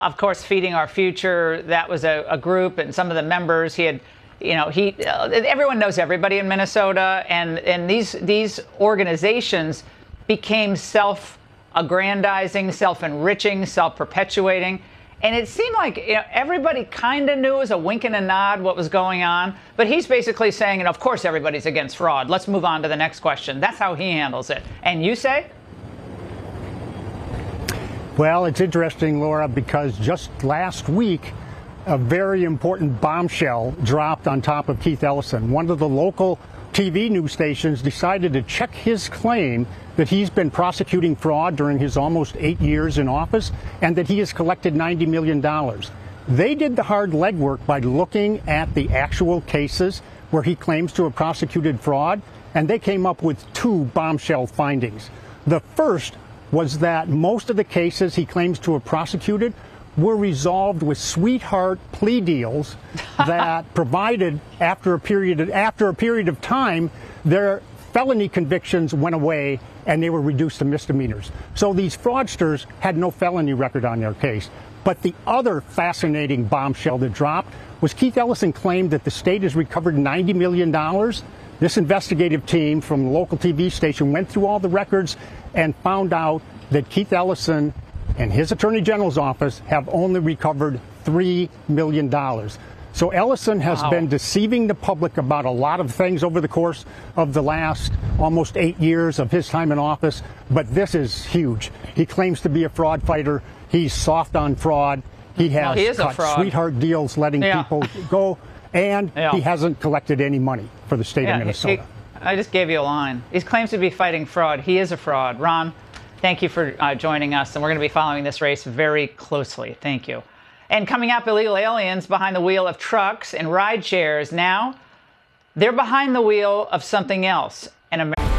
Of course, Feeding Our Future, that was a group, and some of the members, everyone knows everybody in Minnesota, and these organizations became self-aggrandizing, self-enriching, self-perpetuating. And it seemed like everybody kind of knew as a wink and a nod what was going on. But he's basically saying, and of course everybody's against fraud. Let's move on to the next question. That's how he handles it. And you say? Well, it's interesting, Laura, because just last week, a very important bombshell dropped on top of Keith Ellison. One of the local TV news stations decided to check his claim that he's been prosecuting fraud during his almost 8 years in office and that he has collected $90 million. They did the hard legwork by looking at the actual cases where he claims to have prosecuted fraud, and they came up with two bombshell findings. The first was that most of the cases he claims to have prosecuted were resolved with sweetheart plea deals that provided after a period of time, their felony convictions went away and they were reduced to misdemeanors. So these fraudsters had no felony record on their case. But the other fascinating bombshell that dropped was Keith Ellison claimed that the state has recovered $90 million. This investigative team from the local TV station went through all the records and found out that Keith Ellison and his Attorney General's office have only recovered $3 million. So Ellison has been deceiving the public about a lot of things over the course of the last almost 8 years of his time in office, but this is huge. He claims to be a fraud fighter. He's soft on fraud. He has cut sweetheart deals letting people go, and he hasn't collected any money for the state of Minnesota. I just gave you a line. He claims to be fighting fraud. He is a fraud. Ron, thank you for joining us, and we're going to be following this race very closely. Thank you. And coming up, illegal aliens behind the wheel of trucks and ride shares. Now, they're behind the wheel of something else.